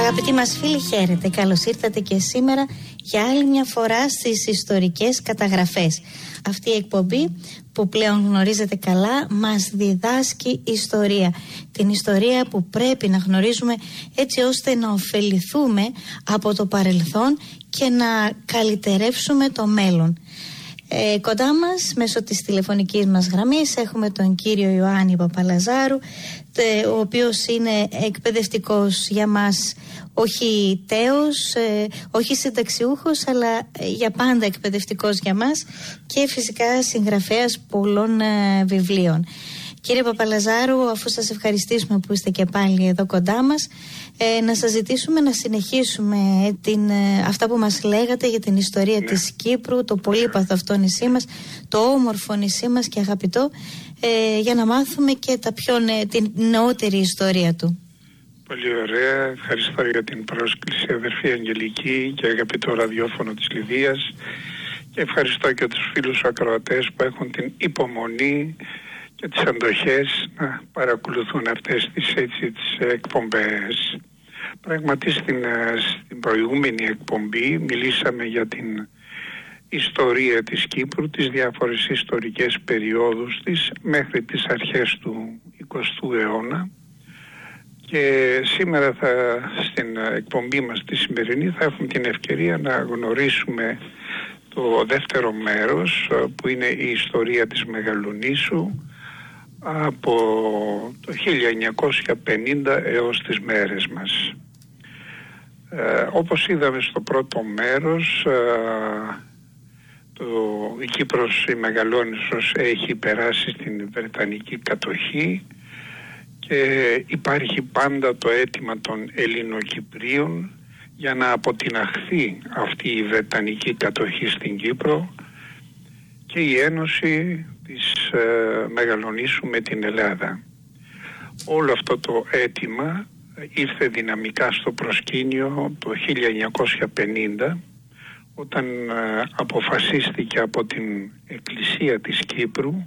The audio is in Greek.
Αγαπητοί μας φίλοι, χαίρετε. Καλώς ήρθατε και σήμερα για άλλη μια φορά στις ιστορικές καταγραφές. Αυτή η εκπομπή που πλέον γνωρίζετε καλά μας διδάσκει ιστορία. Την ιστορία που πρέπει να γνωρίζουμε έτσι ώστε να ωφεληθούμε από το παρελθόν και να καλυτερεύσουμε το μέλλον. Κοντά μας μέσω της τηλεφωνικής μας γραμμής έχουμε τον κύριο Ιωάννη Παπαλαζάρου, ο οποίος είναι εκπαιδευτικός για μας, όχι τέος, όχι συνταξιούχος, αλλά για πάντα εκπαιδευτικός για μας και φυσικά συγγραφέας πολλών βιβλίων. Κύριε Παπαλαζάρου, αφού σας ευχαριστήσουμε που είστε και πάλι εδώ κοντά μας, να σας ζητήσουμε να συνεχίσουμε αυτά που μας λέγατε για την ιστορία της Κύπρου, το πολύπαθο αυτό νησί μας, το όμορφο νησί μας και αγαπητό, για να μάθουμε και την νεότερη ιστορία του. Πολύ ωραία. Ευχαριστώ για την πρόσκληση, αδερφή Αγγελική και αγαπητό ραδιόφωνο της Λιδίας, και ευχαριστώ και τους φίλους ακροατές που έχουν την υπομονή και τις αντοχές να παρακολουθούν αυτές τις εκπομπές. Πραγματικά στην προηγούμενη εκπομπή μιλήσαμε για την ιστορία της Κύπρου, τις διάφορες ιστορικές περιόδους της μέχρι τις αρχές του 20ου αιώνα, και σήμερα στην εκπομπή μας τη σημερινή θα έχουμε την ευκαιρία να γνωρίσουμε το δεύτερο μέρος, που είναι η ιστορία της Μεγαλονήσου από το 1950 έως τις μέρες μας. Όπως είδαμε στο πρώτο μέρος, η Κύπρος, η Μεγαλόνισσος, έχει περάσει στην Βρετανική κατοχή και υπάρχει πάντα το αίτημα των Ελληνοκυπρίων για να αποτιναχθεί αυτή η Βρετανική κατοχή στην Κύπρο και η ένωση της Μεγαλονήσου με την Ελλάδα. Όλο αυτό το αίτημα ήρθε δυναμικά στο προσκήνιο το 1950, όταν αποφασίστηκε από την Εκκλησία της Κύπρου